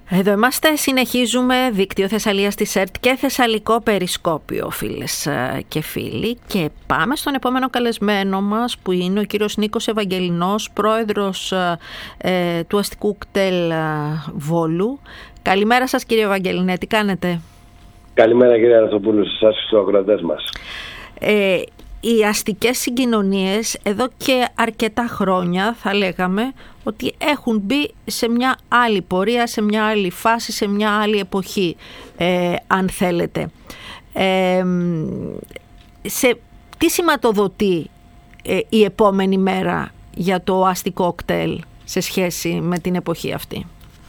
Εδώ είμαστε, συνεχίζουμε δίκτυο Θεσσαλίας της ΕΡΤ και Θεσσαλικό Περισκόπιο, φίλες και φίλοι, και πάμε στον επόμενο καλεσμένο μας που είναι ο κύριος Νίκος Ευαγγελινός, πρόεδρος του αστικού κτέλ Βόλου. Καλημέρα σας κύριε Ευαγγελινέ, τι κάνετε? Καλημέρα κύριε Αραθοπούλου, σε εσάς και στους ακροατές μας. Οι αστικές συγκοινωνίες εδώ και αρκετά χρόνια θα λέγαμε ότι έχουν μπει σε μια άλλη πορεία, σε μια άλλη φάση, σε μια άλλη εποχή, αν θέλετε. Τι σηματοδοτεί η επόμενη μέρα για το αστικό κτέλ σε σχέση με την εποχή αυτή?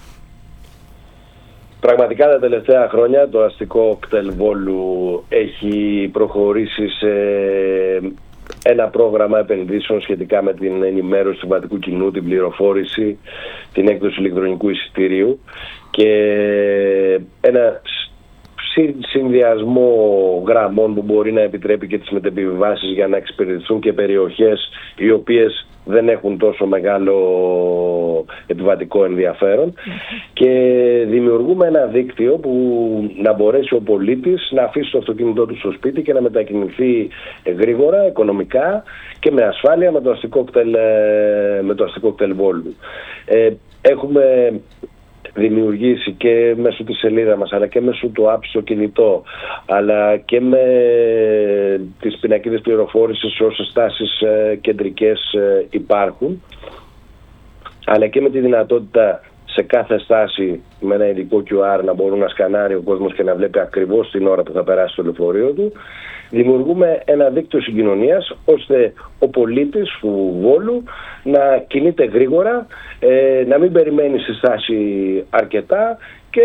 Πραγματικά τα τελευταία χρόνια το αστικό κτέλ Βόλου έχει προχωρήσει σε ένα πρόγραμμα επενδύσεων σχετικά με την ενημέρωση του βατικού κοινού, την πληροφόρηση, την έκδοση ηλεκτρονικού εισιτηρίου και ένα συνδυασμό γραμμών που μπορεί να επιτρέπει και τις μετεπιβάσεις για να εξυπηρετηθούν και περιοχές οι οποίες δεν έχουν τόσο μεγάλο επιβατικό ενδιαφέρον και δημιουργούμε ένα δίκτυο που να μπορέσει ο πολίτης να αφήσει το αυτοκίνητό του στο σπίτι και να μετακινηθεί γρήγορα, οικονομικά και με ασφάλεια με το αστικό κτέλ Βόλου. Έχουμε δημιουργήσει και μέσω της σελίδα μας αλλά και μέσω του app στο κινητό αλλά και με τις πινακίδες πληροφόρησης όσες στάσεις κεντρικές υπάρχουν, αλλά και με τη δυνατότητα σε κάθε στάση με ένα ειδικό QR να μπορούν να σκανάρει ο κόσμος και να βλέπει ακριβώς την ώρα που θα περάσει το λεωφορείο του. Δημιουργούμε ένα δίκτυο συγκοινωνίας ώστε ο πολίτης του Βόλου να κινείται γρήγορα, να μην περιμένει στη στάση αρκετά και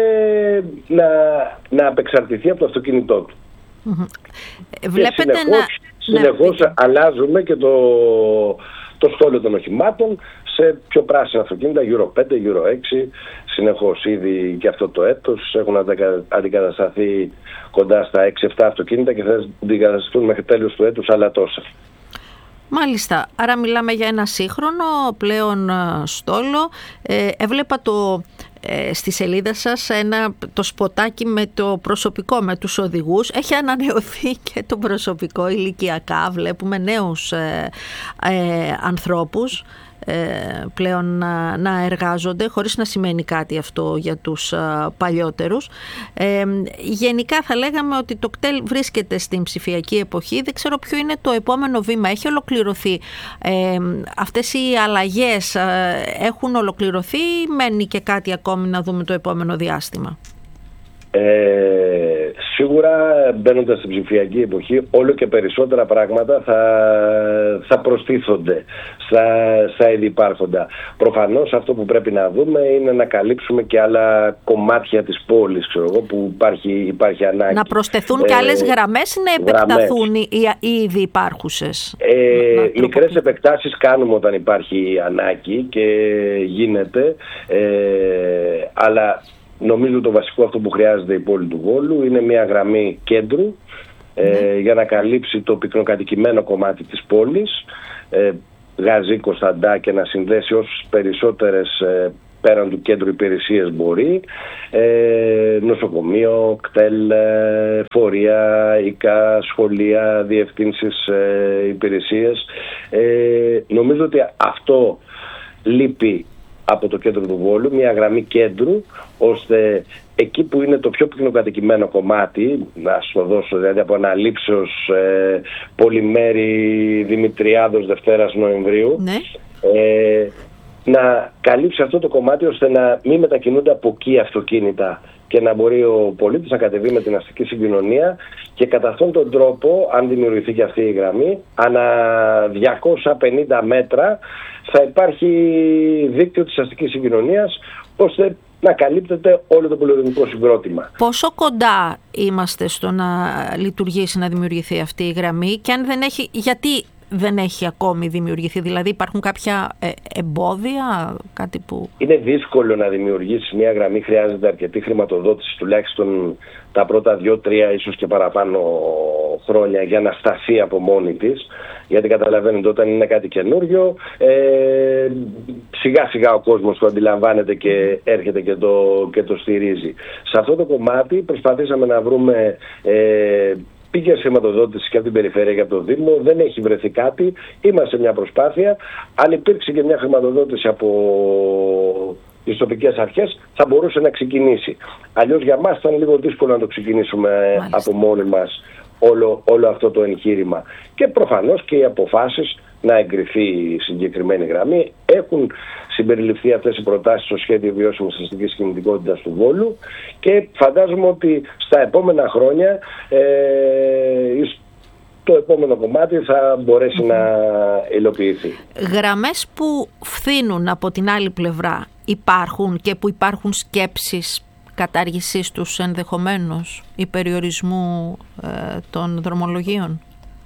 να απεξαρτηθεί από το αυτοκίνητό του. Βλέπετε συνεχώς αλλάζουμε και το στόλο των οχημάτων σε πιο πράσινα αυτοκίνητα, Euro 5, Euro 6, συνεχώς ήδη και αυτό το έτος έχουν αντικατασταθεί κοντά στα 6-7 αυτοκίνητα και θα αντικατασταθούν μέχρι τέλος του έτους άλλα τόσα. Μάλιστα, άρα μιλάμε για ένα σύγχρονο πλέον στόλο. Έβλεπα στη σελίδα σας το σποτάκι με το προσωπικό, με τους οδηγούς. Έχει ανανεωθεί και το προσωπικό ηλικιακά. Βλέπουμε νέους ανθρώπους πλέον να εργάζονται, χωρίς να σημαίνει κάτι αυτό για τους παλιότερους. Γενικά θα λέγαμε ότι το κτέλ βρίσκεται στην ψηφιακή εποχή. Δεν ξέρω ποιο είναι το επόμενο βήμα. Έχει ολοκληρωθεί? Αυτές οι αλλαγές έχουν ολοκληρωθεί ή μένει και κάτι ακόμη να δούμε το επόμενο διάστημα? Σίγουρα μπαίνοντας στην ψηφιακή εποχή όλο και περισσότερα πράγματα θα προστίθονται στα ήδη υπάρχοντα. Προφανώς αυτό που πρέπει να δούμε είναι να καλύψουμε και άλλα κομμάτια της πόλης, ξέρω εγώ, που υπάρχει ανάγκη. Να προσθεθούν και άλλες γραμμές ή να επεκταθούν οι ήδη υπάρχουσες? Μικρές επεκτάσεις κάνουμε όταν υπάρχει ανάγκη και γίνεται, αλλά νομίζω το βασικό αυτό που χρειάζεται η πόλη του Βόλου είναι μια γραμμή κέντρου για να καλύψει το πυκνοκατοικημένο κομμάτι της πόλης, Γαζί, Κωνσταντά, και να συνδέσει όσες περισσότερες πέραν του κέντρου υπηρεσίες μπορεί, νοσοκομείο, κτέλ, φορεία, οικά, σχολεία, διευθύνσεις, υπηρεσίες. Νομίζω ότι αυτό λείπει από το κέντρο του Βόλου, μια γραμμή κέντρου, ώστε εκεί που είναι το πιο πυκνοκατοικημένο κομμάτι, να σου το δώσω δηλαδή από Αναλήψεως, Πολυμέρη, Δημητριάδος, Δευτέρας Νοεμβρίου, ναι, να καλύψει αυτό το κομμάτι ώστε να μην μετακινούνται από εκεί αυτοκίνητα και να μπορεί ο πολίτης να κατεβεί με την αστική συγκοινωνία και κατά αυτόν τον τρόπο, αν δημιουργηθεί και αυτή η γραμμή, ανά 250 μέτρα θα υπάρχει δίκτυο της αστικής συγκοινωνίας ώστε να καλύπτεται όλο το πολυδομικό συγκρότημα. Πόσο κοντά είμαστε στο να λειτουργήσει, να δημιουργηθεί αυτή η γραμμή, και αν δεν έχει, γιατί δεν έχει ακόμη δημιουργηθεί? Δηλαδή υπάρχουν κάποια εμπόδια, κάτι που... Είναι δύσκολο να δημιουργήσει μια γραμμή, χρειάζεται αρκετή χρηματοδότηση, τουλάχιστον τα πρώτα 2-3 ίσως και παραπάνω χρόνια για να σταθεί από μόνη της. Γιατί καταλαβαίνετε, όταν είναι κάτι καινούριο, σιγά σιγά ο κόσμος το αντιλαμβάνεται και έρχεται και το στηρίζει. Σε αυτό το κομμάτι προσπαθήσαμε να βρούμε πήγε χρηματοδότηση και από την περιφέρεια και από το Δήμο, δεν έχει βρεθεί κάτι, είμαστε σε μια προσπάθεια. Αν υπήρξε και μια χρηματοδότηση από τις τοπικές αρχές θα μπορούσε να ξεκινήσει. Αλλιώς για μας ήταν λίγο δύσκολο να το ξεκινήσουμε από μόνοι μας όλο αυτό το εγχείρημα. Και προφανώς και οι αποφάσεις να εγκριθεί η συγκεκριμένη γραμμή. Έχουν συμπεριληφθεί αυτές οι προτάσεις στο σχέδιο βιώσιμης αστικής κινητικότητας του Βόλου και φαντάζομαι ότι στα επόμενα χρόνια το επόμενο κομμάτι θα μπορέσει να υλοποιηθεί. Γραμμές που φθήνουν από την άλλη πλευρά υπάρχουν και που υπάρχουν σκέψεις κατάργησής τους ενδεχομένως ή περιορισμού των δρομολογίων?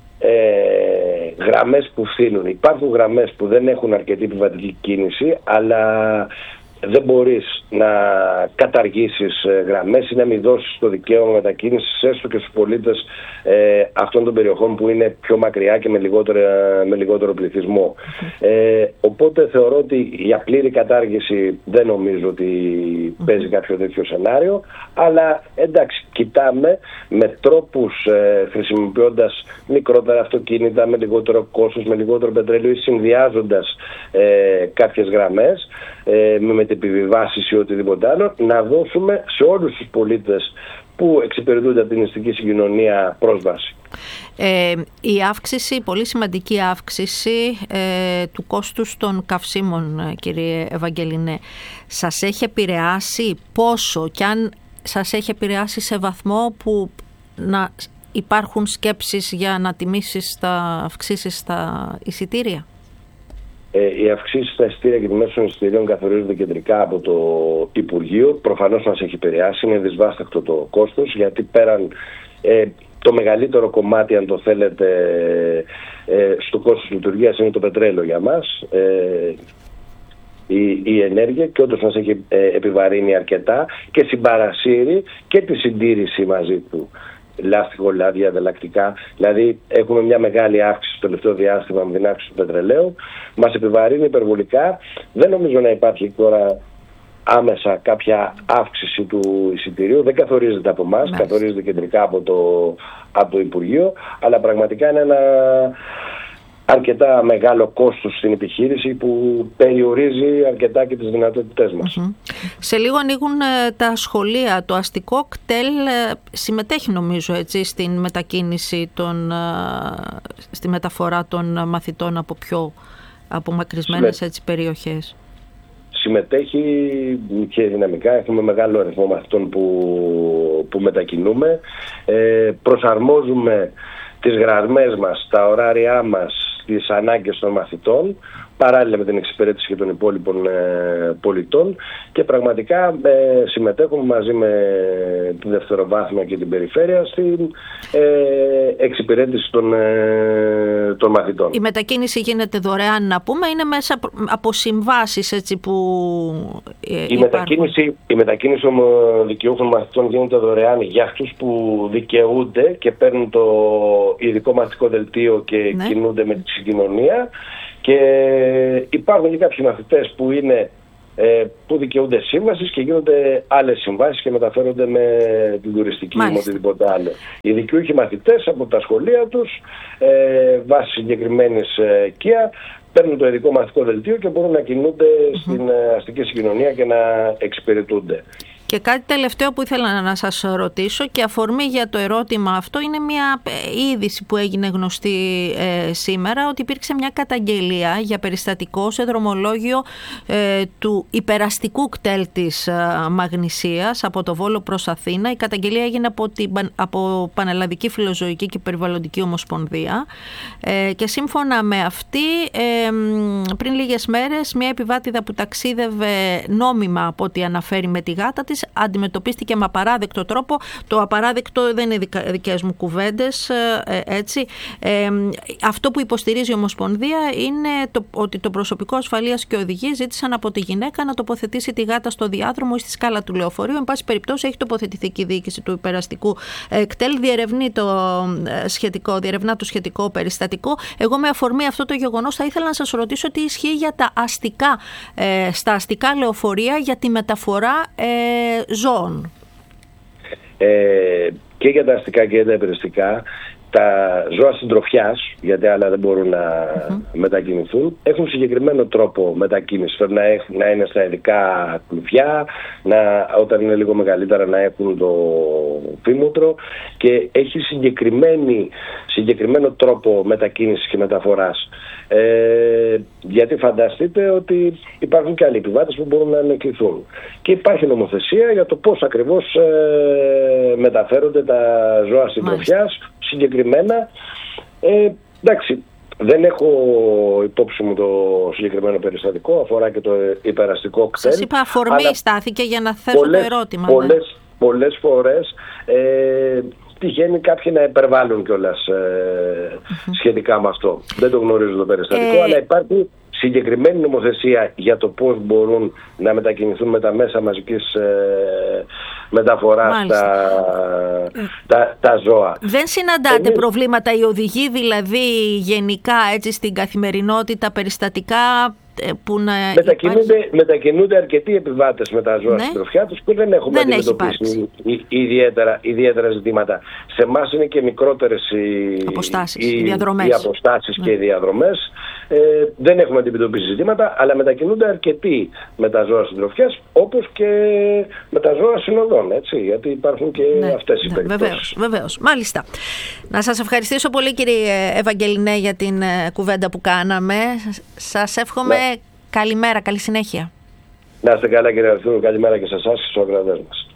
Γραμμές που φθήνουν. Υπάρχουν γραμμές που δεν έχουν αρκετή επιβατική κίνηση, αλλά δεν μπορείς να καταργήσεις γραμμές ή να μην δώσεις το δικαίωμα μετακίνησης έστω και στους πολίτες αυτών των περιοχών που είναι πιο μακριά και με λιγότερο πληθυσμό. Οπότε θεωρώ ότι για πλήρη κατάργηση δεν νομίζω ότι παίζει κάποιο τέτοιο σενάριο, αλλά εντάξει, κοιτάμε με τρόπους χρησιμοποιώντας μικρότερα αυτοκίνητα, με λιγότερο κόστος, με λιγότερο πετρέλαιο ή συνδυάζοντας κάποιες γραμμές με μετεπιβιβάσεις ή οτιδήποτε άλλο, να δώσουμε σε όλους τους πολίτες που εξυπηρετούνται από την αστική συγκοινωνία πρόσβαση. Η αύξηση, πολύ σημαντική αύξηση του κόστους των καυσίμων, κύριε Ευαγγελινέ, σας έχει επηρεάσει πόσο, και αν σας έχει επηρεάσει σε βαθμό που να υπάρχουν σκέψεις για να αυξήσεις τα εισιτήρια? Οι αυξήσεις στα εισιτήρια και τιμές των εισιτηρίων καθορίζονται κεντρικά από το Υπουργείο. Προφανώς μας έχει επηρεάσει, είναι δυσβάστακτο το κόστος, γιατί πέραν το μεγαλύτερο κομμάτι, αν το θέλετε, στο κόστος λειτουργίας είναι το πετρέλαιο για μας, η ενέργεια, και όντως μας έχει επιβαρύνει αρκετά και συμπαρασύρει και τη συντήρηση μαζί του. Λάστιχο, λάδια, ανταλλακτικά. Δηλαδή έχουμε μια μεγάλη αύξηση στο τελευταίο διάστημα με την αύξηση του πετρελαίου. Μας επιβαρύνει υπερβολικά. Δεν νομίζω να υπάρχει τώρα άμεσα κάποια αύξηση του εισιτηρίου. Δεν καθορίζεται από εμάς, καθορίζεται κεντρικά από το Υπουργείο. Αλλά πραγματικά είναι ένα αρκετά μεγάλο κόστος στην επιχείρηση που περιορίζει αρκετά και τις δυνατότητές μας. Σε λίγο ανοίγουν τα σχολεία. Το αστικό κτέλ συμμετέχει, νομίζω, έτσι, στην μετακίνηση στη μεταφορά των μαθητών από πιο απομακρυσμένες περιοχές. Συμμετέχει και δυναμικά. Έχουμε μεγάλο αριθμό μαθητών που μετακινούμε. Προσαρμόζουμε τις γραμμές μας, τα ωράριά μας, τις ανάγκες των μαθητών, παράλληλα με την εξυπηρέτηση και των υπόλοιπων πολιτών, και πραγματικά συμμετέχουμε μαζί με τη δευτεροβάθμια και την περιφέρεια στην εξυπηρέτηση των μαθητών. Η μετακίνηση γίνεται δωρεάν, να πούμε, είναι μέσα από συμβάσεις, έτσι, που η μετακίνηση των δικαιούχων μαθητών γίνεται δωρεάν για αυτούς που δικαιούνται και παίρνουν το ειδικό μαθητικό δελτίο και κινούνται με τη συγκοινωνία. Και υπάρχουν και κάποιοι μαθητές που δικαιούνται σύμβασης και γίνονται άλλες συμβάσεις και μεταφέρονται με την τουριστική ή με οτιδήποτε άλλο. Οι δικαιούχοι μαθητές από τα σχολεία τους, βάσει συγκεκριμένης οικία, παίρνουν το ειδικό μαθητικό δελτίο και μπορούν να κινούνται στην αστική συγκοινωνία και να εξυπηρετούνται. Και κάτι τελευταίο που ήθελα να σας ρωτήσω, και αφορμή για το ερώτημα αυτό, είναι μια είδηση που έγινε γνωστή σήμερα, ότι υπήρξε μια καταγγελία για περιστατικό σε δρομολόγιο του υπεραστικού κτέλ της Μαγνησίας από το Βόλο προς Αθήνα. Η καταγγελία έγινε από Πανελλαδική Φιλοζωική και Περιβαλλοντική Ομοσπονδία και σύμφωνα με αυτή, πριν λίγες μέρες, μια επιβάτηδα που ταξίδευε νόμιμα, από ό,τι αναφέρει, με τη γάτα της, επίσης αντιμετωπίστηκε με απαράδεκτο τρόπο. Το απαράδεκτο δεν είναι δικές μου κουβέντες, έτσι. Αυτό που υποστηρίζει η Ομοσπονδία είναι ότι το προσωπικό ασφαλείας και οδηγοί ζήτησαν από τη γυναίκα να τοποθετήσει τη γάτα στο διάδρομο ή στη σκάλα του λεωφορείου. Εν πάση περιπτώσει, έχει τοποθετηθεί και η διοίκηση του υπεραστικού κτέλ, διερευνά το σχετικό περιστατικό. Εγώ, με αφορμή αυτό το γεγονός, θα ήθελα να σας ρωτήσω τι ισχύει για τα στα αστικά λεωφορεία για τη μεταφορά ζώων. Και για τα αστικά και για τα υπεραστικά, τα ζώα συντροφιάς, γιατί άλλα δεν μπορούν να μετακινηθούν, έχουν συγκεκριμένο τρόπο μετακίνησης. Πρέπει να είναι στα ειδικά κλουβιά, όταν είναι λίγο μεγαλύτερα να έχουν το φήμοτρο, και έχει συγκεκριμένο τρόπο μετακίνησης και μεταφοράς. Γιατί φανταστείτε ότι υπάρχουν και άλλοι επιβάτες που μπορούν να ανεκληθούν. Και υπάρχει νομοθεσία για το πώς ακριβώς μεταφέρονται τα ζώα συντροφιάς συγκεκριμένα. Εντάξει, δεν έχω υπόψη μου το συγκεκριμένο περιστατικό, αφορά και το υπεραστικό κτέλ. Σας είπα, αφορμή στάθηκε για να θέσω το ερώτημα. Πολλές φορές τυχαίνει κάποιοι να υπερβάλλουν κιόλας σχετικά με αυτό. Δεν το γνωρίζω το περιστατικό, αλλά υπάρχει συγκεκριμένη νομοθεσία για το πώς μπορούν να μετακινηθούν με τα μέσα μαζικής μεταφοράς τα ζώα. Δεν συναντάτε προβλήματα οι οδηγοί, δηλαδή γενικά, έτσι, στην καθημερινότητα, περιστατικά που να μετακινούνται αρκετοί επιβάτες με τα ζώα συντροφιά τους και δεν έχουμε αντιμετωπίσει ιδιαίτερα ζητήματα. Σε εμάς είναι και μικρότερες οι αποστάσεις και οι διαδρομές. Δεν έχουμε αντιμετωπίσει ζητήματα, αλλά μετακινούνται αρκετοί με τα ζώα συντροφιάς, όπως και με τα ζώα συνοδών, έτσι, γιατί υπάρχουν και αυτές οι περιπτώσεις. Βεβαίως. Μάλιστα. Να σας ευχαριστήσω πολύ, κύριε Ευαγγελινέ, για την κουβέντα που κάναμε. Σας εύχομαι καλημέρα, καλή συνέχεια. Να είστε καλά, κύριε Αρθούρου, καλημέρα και σε εσάς και στους ακροατές μας.